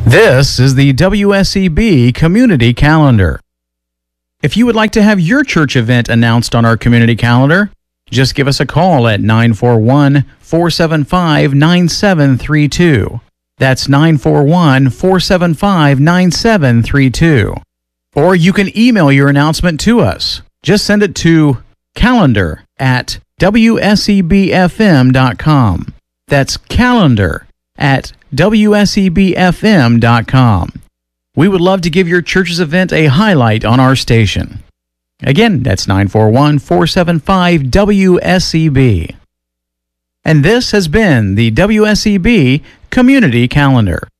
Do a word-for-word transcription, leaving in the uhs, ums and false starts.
This is the W S E B Community Calendar. If you would like to have your church event announced on our community calendar, just give us a call at nine four one, four seven five, nine seven three two. That's nine four one, four seven five, nine seven three two. Or you can email your announcement to us. Just send it to calendar at W S E B F M dot com. That's calendar at W S E B F M dot com. We would love to give your church's event a highlight on our station. Again, that's nine four one, four seven five, W S E B. And this has been the W S E B Community Calendar.